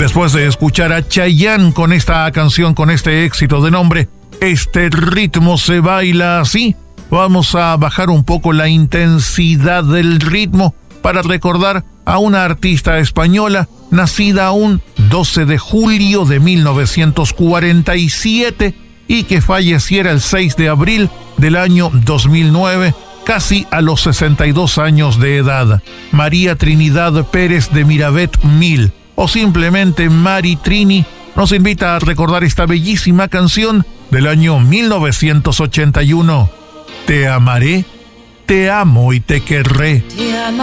Después de escuchar a Chayanne con esta canción, con este éxito de nombre, Este ritmo se baila así, vamos a bajar un poco la intensidad del ritmo para recordar a una artista española nacida un 12 de julio de 1947 y que falleciera el 6 de abril del año 2009, casi a los 62 años de edad. María Trinidad Pérez de Miravet Mil, o simplemente Mari Trini, nos invita a recordar esta bellísima canción del año 1981. Te amaré, te amo y te querré. Te amaré.